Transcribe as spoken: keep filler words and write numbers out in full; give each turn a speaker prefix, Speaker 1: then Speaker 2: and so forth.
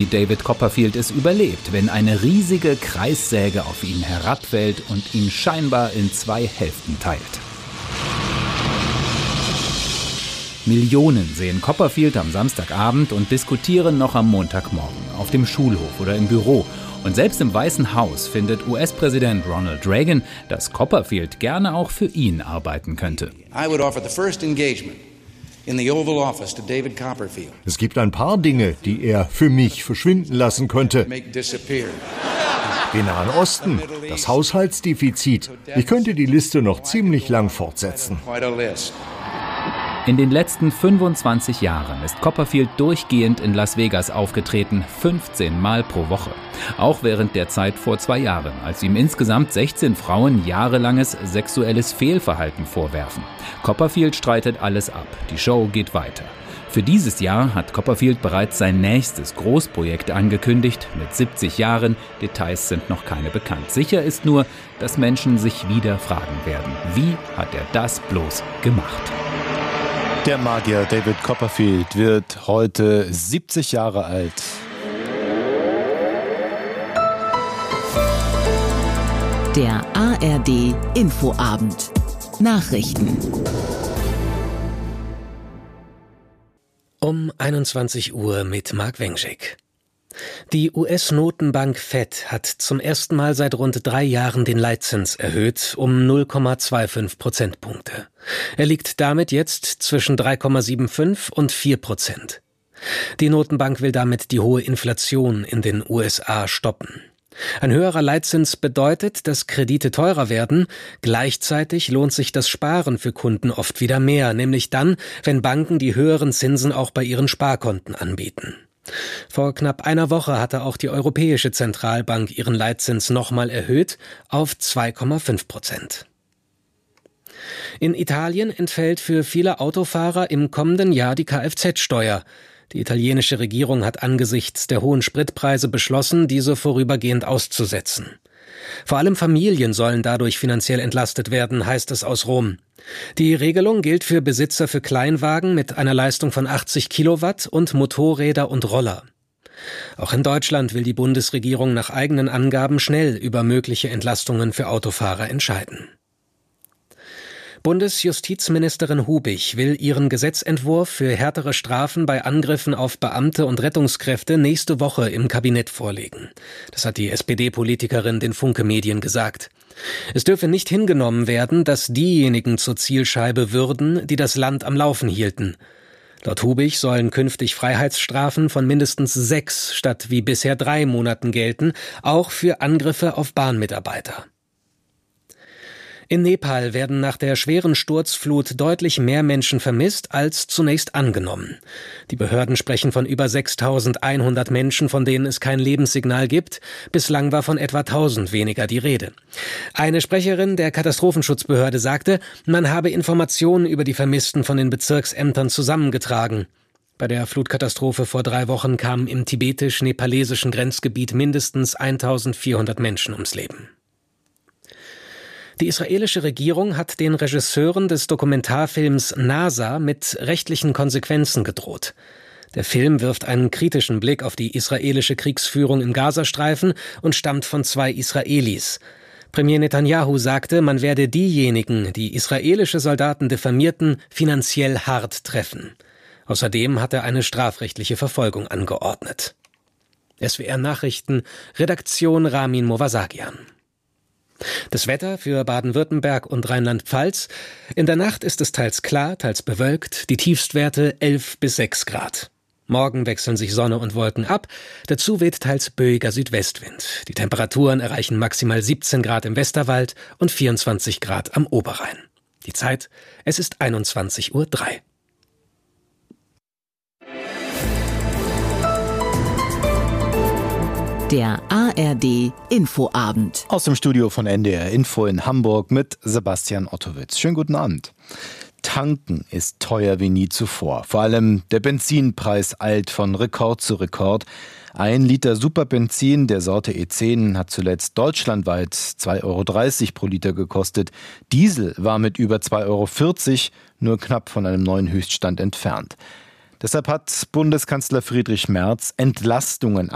Speaker 1: wie David Copperfield es überlebt, wenn eine riesige Kreissäge auf ihn herabfällt und ihn scheinbar in zwei Hälften teilt. Millionen sehen Copperfield am Samstagabend und diskutieren noch am Montagmorgen auf dem Schulhof oder im Büro. Und selbst im Weißen Haus findet U S-Präsident Ronald Reagan, dass Copperfield gerne auch für ihn arbeiten könnte.
Speaker 2: I would offer the first engagement in the Oval Office to David Copperfield.
Speaker 3: Es gibt ein paar Dinge, die er für mich verschwinden lassen könnte.
Speaker 2: Make disappear.
Speaker 3: Den Nahen Osten, das Haushaltsdefizit. Ich könnte die Liste noch ziemlich lang fortsetzen.
Speaker 2: Quite a list.
Speaker 1: In den letzten fünfundzwanzig Jahren ist Copperfield durchgehend in Las Vegas aufgetreten, fünfzehn Mal pro Woche. Auch während der Zeit vor zwei Jahren, als ihm insgesamt sechzehn Frauen jahrelanges sexuelles Fehlverhalten vorwerfen. Copperfield streitet alles ab. Die Show geht weiter. Für dieses Jahr hat Copperfield bereits sein nächstes Großprojekt angekündigt, mit siebzig Jahren. Details sind noch keine bekannt. Sicher ist nur, dass Menschen sich wieder fragen werden, wie hat er das bloß gemacht?
Speaker 4: Der Magier David Copperfield wird heute siebzig Jahre alt.
Speaker 5: Der A R D Infoabend. Nachrichten.
Speaker 6: Um einundzwanzig Uhr mit Mark Wenschik. Die U S-Notenbank Fed hat zum ersten Mal seit rund drei Jahren den Leitzins erhöht um null Komma fünfundzwanzig Prozentpunkte. Er liegt damit jetzt zwischen drei Komma fünfundsiebzig und vier Prozent. Die Notenbank will damit die hohe Inflation in den U S A stoppen. Ein höherer Leitzins bedeutet, dass Kredite teurer werden. Gleichzeitig lohnt sich das Sparen für Kunden oft wieder mehr, nämlich dann, wenn Banken die höheren Zinsen auch bei ihren Sparkonten anbieten. Vor knapp einer Woche hatte auch die Europäische Zentralbank ihren Leitzins nochmal erhöht auf zwei Komma fünf Prozent. In Italien entfällt für viele Autofahrer im kommenden Jahr die Kfz-Steuer. Die italienische Regierung hat angesichts der hohen Spritpreise beschlossen, diese vorübergehend auszusetzen. Vor allem Familien sollen dadurch finanziell entlastet werden, heißt es aus Rom. Die Regelung gilt für Besitzer für Kleinwagen mit einer Leistung von achtzig Kilowatt und Motorräder und Roller. Auch in Deutschland will die Bundesregierung nach eigenen Angaben schnell über mögliche Entlastungen für Autofahrer entscheiden. Bundesjustizministerin Hubig will ihren Gesetzentwurf für härtere Strafen bei Angriffen auf Beamte und Rettungskräfte nächste Woche im Kabinett vorlegen. Das hat die S P D-Politikerin den Funke-Medien gesagt. Es dürfe nicht hingenommen werden, dass diejenigen zur Zielscheibe würden, die das Land am Laufen hielten. Laut Hubig sollen künftig Freiheitsstrafen von mindestens sechs statt wie bisher drei Monaten gelten, auch für Angriffe auf Bahnmitarbeiter. In Nepal werden nach der schweren Sturzflut deutlich mehr Menschen vermisst als zunächst angenommen. Die Behörden sprechen von über sechstausendeinhundert Menschen, von denen es kein Lebenssignal gibt. Bislang war von etwa tausend weniger die Rede. Eine Sprecherin der Katastrophenschutzbehörde sagte, man habe Informationen über die Vermissten von den Bezirksämtern zusammengetragen. Bei der Flutkatastrophe vor drei Wochen kamen im tibetisch-nepalesischen Grenzgebiet mindestens eintausendvierhundert Menschen ums Leben. Die israelische Regierung hat den Regisseuren des Dokumentarfilms NASA mit rechtlichen Konsequenzen gedroht. Der Film wirft einen kritischen Blick auf die israelische Kriegsführung im Gazastreifen und stammt von zwei Israelis. Premier Netanyahu sagte, man werde diejenigen, die israelische Soldaten diffamierten, finanziell hart treffen. Außerdem hat er eine strafrechtliche Verfolgung angeordnet. S W R Nachrichten, Redaktion Ramin Movasagian. Das Wetter für Baden-Württemberg und Rheinland-Pfalz. In der Nacht ist es teils klar, teils bewölkt, die Tiefstwerte elf bis sechs Grad. Morgen wechseln sich Sonne und Wolken ab, dazu weht teils böiger Südwestwind. Die Temperaturen erreichen maximal siebzehn Grad im Westerwald und vierundzwanzig Grad am Oberrhein. Die Zeit, es ist einundzwanzig Uhr drei.
Speaker 5: Der A R D Infoabend.
Speaker 4: Aus dem Studio von N D R Info in Hamburg mit Sebastian Ottowitz. Schönen guten Abend. Tanken ist teuer wie nie zuvor. Vor allem der Benzinpreis eilt von Rekord zu Rekord. Ein Liter Superbenzin der Sorte E zehn hat zuletzt deutschlandweit zwei Euro dreißig pro Liter gekostet. Diesel war mit über zwei Euro vierzig nur knapp von einem neuen Höchststand entfernt. Deshalb hat Bundeskanzler Friedrich Merz Entlastungen